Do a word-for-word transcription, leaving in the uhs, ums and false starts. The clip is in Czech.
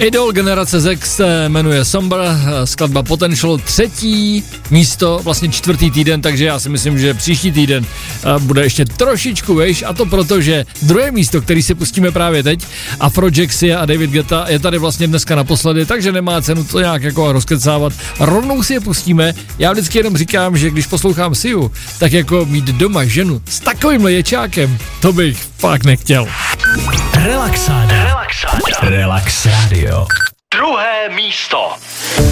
Idol generace Z se jmenuje Somber, skladba Potential, třetí místo, vlastně čtvrtý týden, takže já si myslím, že příští týden bude ještě trošičku vejš, a to proto, že druhé místo, který si pustíme právě teď, Afrojaxy a David Guetta, je tady vlastně dneska naposledy, takže nemá cenu to nějak jako rozkecávat. Rovnou si je pustíme. Já vždycky jenom říkám, že když poslouchám Siu, tak jako mít doma ženu s takovýmhle ječákem, to bych fakt nechtěl. Relaxáda. Relaxáda. Relax Radio. Druhé místo.